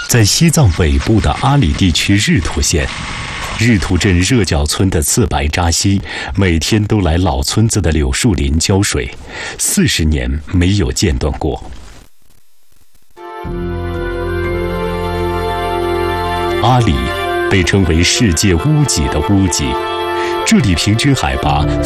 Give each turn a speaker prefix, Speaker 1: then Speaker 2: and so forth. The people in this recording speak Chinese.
Speaker 1: 在西藏北部的阿里地区日图县，日图镇热脚村的次白扎西每天都来老村子的柳树林浇水，40年没有间断过。阿里被称为世界屋脊的屋脊，这里平均海拔